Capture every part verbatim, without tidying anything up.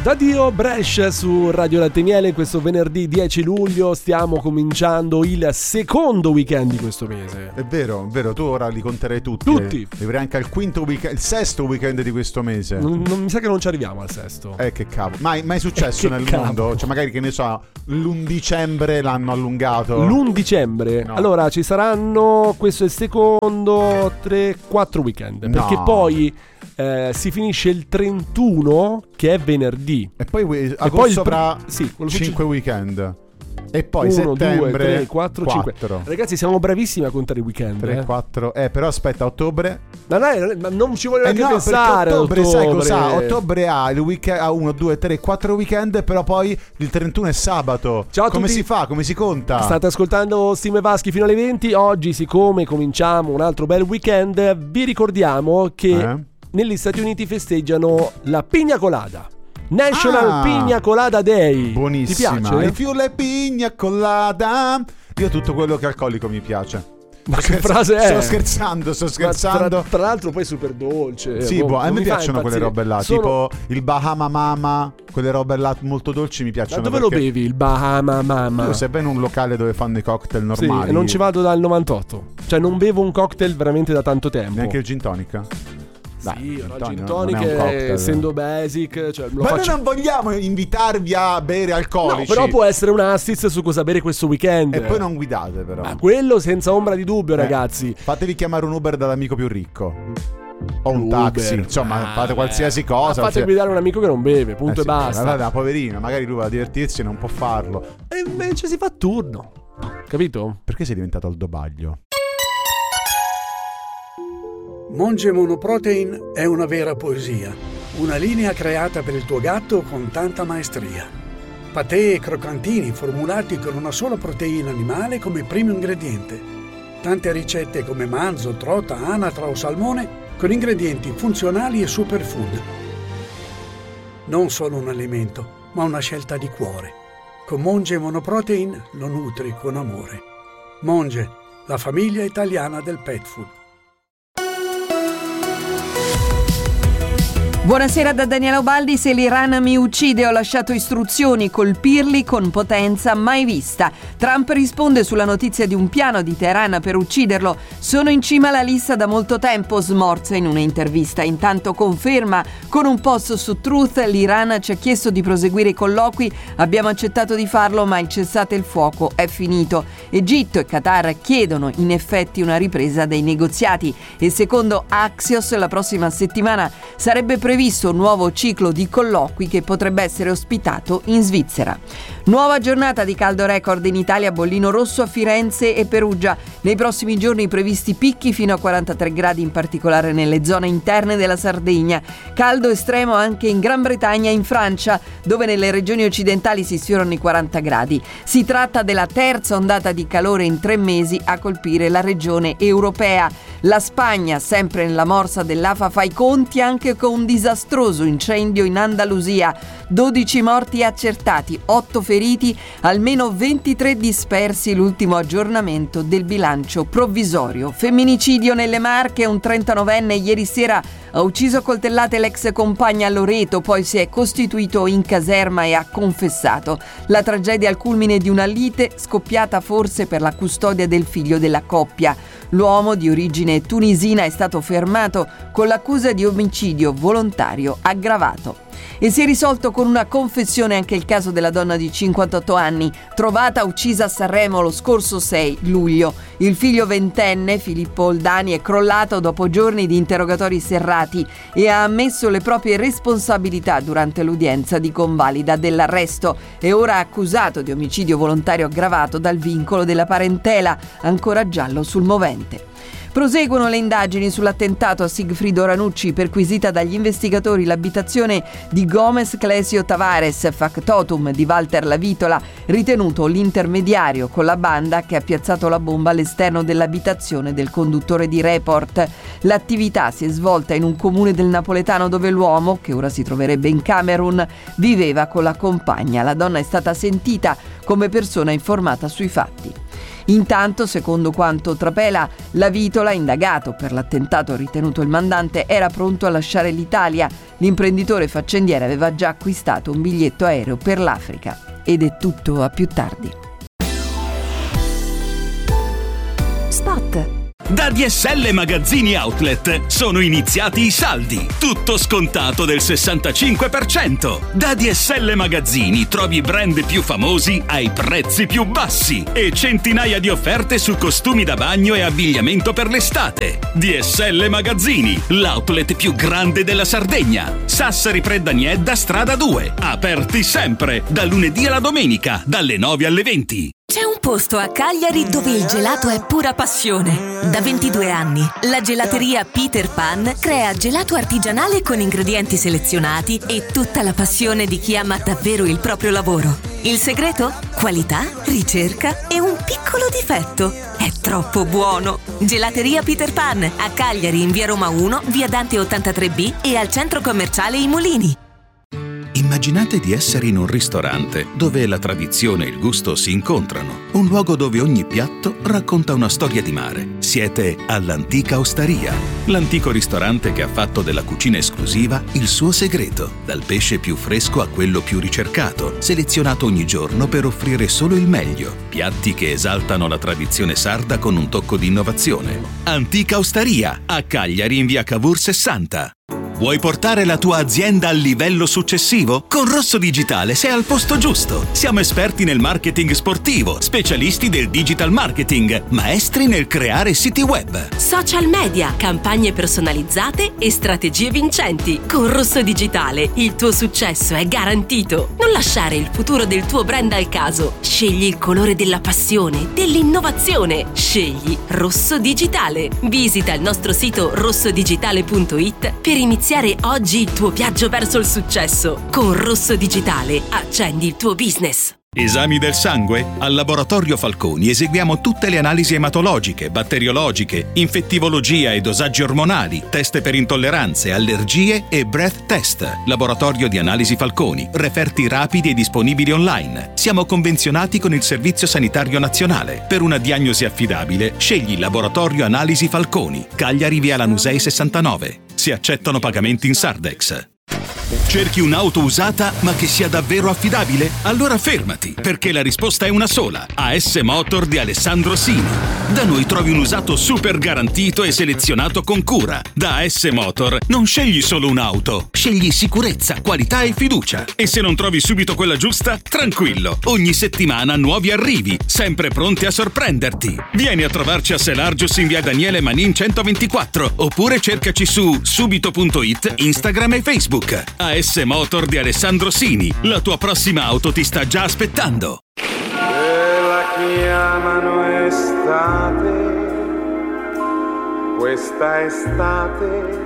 Da Dio Brescia su Radio Latte e Miele. Questo venerdì dieci luglio stiamo cominciando il secondo weekend di questo mese. È vero, è vero, tu ora li conterai tutti. Tutti. Arriverai anche al quinto weekend, il sesto weekend di questo mese. Non, non mi sa che non ci arriviamo al sesto. Eh che cavolo. Mai, mai successo eh, nel cavolo. mondo? Cioè magari che ne so, l'undicembre l'hanno allungato. L'undicembre. No. Allora ci saranno, questo è il secondo, tre, quattro weekend. Perché No. poi eh, si finisce il trentuno, che è venerdì. E poi we- E agosto poi il pr- avrà sì, quello cinque weekend. E poi uno, settembre due, tre, quattro, cinque. Ragazzi, siamo bravissimi a contare i weekend. tre, eh. quattro. Eh, però aspetta, ottobre. Ma, no, ma non ci voglio Eh neanche no, pensare. perché ottobre, ottobre. sai cos'ha? Ottobre ha il weekend, ha uno, due, tre, quattro weekend, però poi il trentuno è sabato. Ciao a Come tutti. si fa? Come si conta? State ascoltando Simo e Vaschi fino alle venti. Oggi, siccome cominciamo un altro bel weekend, vi ricordiamo che Eh? negli Stati Uniti festeggiano la Pina Colada, National Ah, Pina Colada Day. Buonissima. Ti piace? Il fiule pigna colada. Io tutto quello che è alcolico mi piace. Ma Sto che scherz- frase è? Sto scherzando, sto Ma scherzando. Tra, tra l'altro poi super dolce. Sì, boh, boh, a non me mi fa piacciono quelle impazzire. robe là, Sono- tipo il Bahama Mama, quelle robe là molto dolci mi Ma piacciono. dove lo perché bevi il Bahama Mama? tu se vai in un locale dove fanno i cocktail Sì, normali, e non ci vado dal novantotto. Cioè non bevo un cocktail veramente da tanto tempo. neanche il gin tonic. Dai, Sì, gin no, tonic gin non è un tonic, cocktail. essendo basic, cioè, lo Ma faccio... noi non vogliamo invitarvi a bere alcolici. No, però può essere un assist su cosa bere questo weekend. E poi non guidate però. Ma quello senza ombra di dubbio, Eh, ragazzi. Fatevi chiamare un Uber dall'amico più ricco. O un Uber, taxi, insomma, ah, fate qualsiasi cosa. Ma fate cioè- guidare un amico che non beve, punto Eh e sì, basta. ma guarda, poverino, magari lui va a divertirsi e non può farlo. E invece si fa turno. Capito? Perché sei diventato Aldo Baglio? Monge Monoprotein è una vera poesia, una linea creata per il tuo gatto con tanta maestria. Patè e croccantini formulati con una sola proteina animale come primo ingrediente. Tante ricette come manzo, trota, anatra o salmone con ingredienti funzionali e superfood. Non solo un alimento, ma una scelta di cuore. Con Monge Monoprotein lo nutri con amore. Monge, la famiglia italiana del pet food. Buonasera da Daniela Ubaldi. Se l'Iran mi uccide ho lasciato istruzioni, colpirli con potenza mai vista. Trump risponde sulla notizia di un piano di Teheran per ucciderlo. Sono in cima alla lista da molto tempo, smorza in un'intervista. Intanto conferma con un post su Truth: l'Iran ci ha chiesto di proseguire i colloqui, abbiamo accettato di farlo ma il cessate il fuoco è finito. Egitto e Qatar chiedono in effetti una ripresa dei negoziati e secondo Axios la prossima settimana sarebbe previsto un nuovo ciclo di colloqui che potrebbe essere ospitato in Svizzera. Nuova giornata di caldo record in Italia, bollino rosso a Firenze e Perugia. Nei prossimi giorni previsti picchi fino a quarantatré gradi, in particolare nelle zone interne della Sardegna. Caldo estremo anche in Gran Bretagna e in Francia, dove nelle regioni occidentali si sfiorano i quaranta gradi. Si tratta della terza ondata di calore in tre mesi a colpire la regione europea. La Spagna, sempre nella morsa dell'Afa, fa i conti anche con un disastroso incendio in Andalusia. dodici morti accertati, otto feriti, almeno ventitré dispersi, l'ultimo aggiornamento del bilancio provvisorio. Femminicidio nelle Marche, un trentanovenne ieri sera ha ucciso a coltellate l'ex compagna a Loreto, poi si è costituito in caserma e ha confessato. La tragedia al culmine di una lite scoppiata forse per la custodia del figlio della coppia. L'uomo di origine tunisina è stato fermato con l'accusa di omicidio volontario aggravato. E si è risolto con una confessione anche il caso della donna di cinquantotto anni, trovata uccisa a Sanremo lo scorso sei luglio. Il figlio ventenne, Filippo Oldani, è crollato dopo giorni di interrogatori serrati e ha ammesso le proprie responsabilità durante l'udienza di convalida dell'arresto. È ora accusato di omicidio volontario aggravato dal vincolo della parentela, ancora giallo sul movente. Proseguono le indagini sull'attentato a Sigfrido Ranucci, perquisita dagli investigatori l'abitazione di Gomez Clesio Tavares, factotum di Walter Lavitola, ritenuto l'intermediario con la banda che ha piazzato la bomba all'esterno dell'abitazione del conduttore di Report. L'attività si è svolta in un comune del napoletano dove l'uomo, che ora si troverebbe in Camerun, viveva con la compagna. La donna è stata sentita come persona informata sui fatti. Intanto, secondo quanto trapela la Vitola, indagato per l'attentato ritenuto il mandante, era pronto a lasciare l'Italia. L'imprenditore faccendiere aveva già acquistato un biglietto aereo per l'Africa. Ed è tutto, a più tardi. Spot. Da D S L Magazzini Outlet sono iniziati i saldi, tutto scontato del sessantacinque per cento. Da D S L Magazzini trovi i brand più famosi ai prezzi più bassi e centinaia di offerte su costumi da bagno e abbigliamento per l'estate. D S L Magazzini, l'outlet più grande della Sardegna. Sassari Preddaniedda, strada due, aperti sempre, da lunedì alla domenica, dalle nove alle venti. C'è un posto a Cagliari dove il gelato è pura passione. Da ventidue anni, la gelateria Peter Pan crea gelato artigianale con ingredienti selezionati e tutta la passione di chi ama davvero il proprio lavoro. Il segreto? Qualità, ricerca e un piccolo difetto. È troppo buono! Gelateria Peter Pan, a Cagliari in via Roma uno, via Dante ottantatré B e al centro commerciale I Mulini. Immaginate di essere in un ristorante dove la tradizione e il gusto si incontrano. Un luogo dove ogni piatto racconta una storia di mare. Siete all'Antica Osteria, l'antico ristorante che ha fatto della cucina esclusiva il suo segreto. Dal pesce più fresco a quello più ricercato, selezionato ogni giorno per offrire solo il meglio. Piatti che esaltano la tradizione sarda con un tocco di innovazione. Antica Osteria, a Cagliari in via Cavour sessanta. Vuoi portare la tua azienda al livello successivo? Con Rosso Digitale sei al posto giusto. Siamo esperti nel marketing sportivo, specialisti del digital marketing, maestri nel creare siti web, Social media, campagne personalizzate e strategie vincenti. Con Rosso Digitale il tuo successo è garantito. Non lasciare il futuro del tuo brand al caso. Scegli il colore della passione, dell'innovazione. Scegli Rosso Digitale. Visita il nostro sito rossodigital punto it per iniziare oggi il tuo viaggio verso il successo. Con Rosso Digitale accendi il tuo business. Esami del sangue? Al Laboratorio Falconi eseguiamo tutte le analisi ematologiche, batteriologiche, infettivologia e dosaggi ormonali, test per intolleranze, allergie e breath test. Laboratorio di Analisi Falconi, referti rapidi e disponibili online. Siamo convenzionati con il Servizio Sanitario Nazionale. Per una diagnosi affidabile, scegli Laboratorio Analisi Falconi, Cagliari via Lanusei sessantanove. Si accettano pagamenti in Sardex. Cerchi un'auto usata ma che sia davvero affidabile? Allora fermati, perché la risposta è una sola. A S Motor di Alessandro Sini. Da noi trovi un usato super garantito e selezionato con cura. Da A S Motor non scegli solo un'auto, scegli sicurezza, qualità e fiducia. E se non trovi subito quella giusta, tranquillo. Ogni settimana nuovi arrivi, sempre pronti a sorprenderti. Vieni a trovarci a Selargius in via Daniele Manin centoventiquattro oppure cercaci su subito punto it, Instagram e Facebook. A S Motor di Alessandro Sini, la tua prossima auto ti sta già aspettando. Se la chiamano estate, questa estate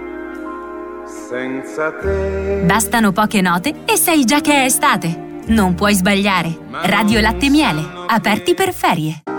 senza te. Bastano poche note e sai già che è estate. Non puoi sbagliare. Radio Latte Miele, aperti per ferie.